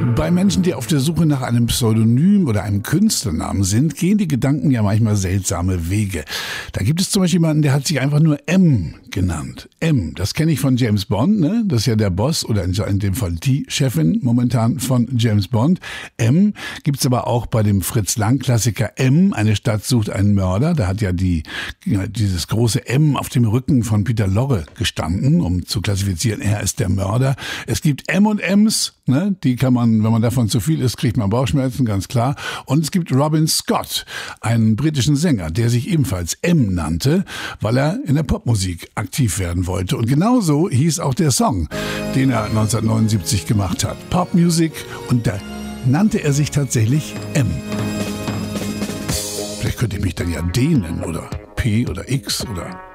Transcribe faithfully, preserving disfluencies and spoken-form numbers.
Bei Menschen, die auf der Suche nach einem Pseudonym oder einem Künstlernamen sind, gehen die Gedanken ja manchmal seltsame Wege. Da gibt es zum Beispiel jemanden, der hat sich einfach nur M genannt. M, das kenne ich von James Bond, ne? Das ist ja der Boss oder in dem Fall die Chefin momentan von James Bond. M gibt's aber auch bei dem Fritz-Lang-Klassiker M, eine Stadt sucht einen Mörder. Da hat ja die ja, dieses große M auf dem Rücken von Peter Lorre gestanden, um zu klassifizieren, er ist der Mörder. Es gibt M und M's, ne? Die kann man, wenn man davon zu viel isst, kriegt man Bauchschmerzen, ganz klar. Und es gibt Robin Scott, einen britischen Sänger, der sich ebenfalls M nannte, weil er in der Popmusik aktiv werden wollte. Und genauso hieß auch der Song, den er neunzehnhundertneunundsiebzig gemacht hat. Popmusik, und da nannte er sich tatsächlich M. Vielleicht könnte ich mich dann ja D nennen oder P oder X oder